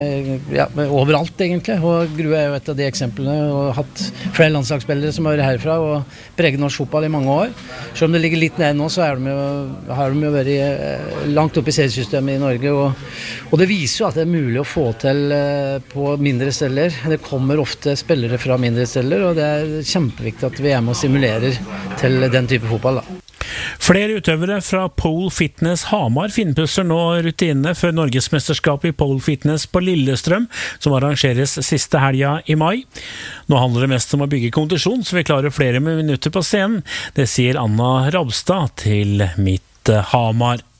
ja, overalt egentlig, og Grue jo et av de eksemplene, og har hatt flere landslagsspillere som har vært herfra og preget norsk fotball i mange år. Selv om det ligger litt ned nå, så har de jo vært langt oppe i seriesystemet i Norge, og det viser jo at det er mulig å få til på mindre steder. Det kommer ofte spillere fra mindre steder, og det er kjempeviktig at vi er med og stimulerer til den type fotball da. Flere utøvere fra Pole Fitness Hamar finpusser nå rutinene før Norgesmesterskapet i Pole Fitness på Lillestrøm, som arrangeres siste helga i mai. Nå handler det mest om å bygge kondisjon, så vi klarer flere minutter på scenen. Det sier Anna Rabstad til Mitt Hamar.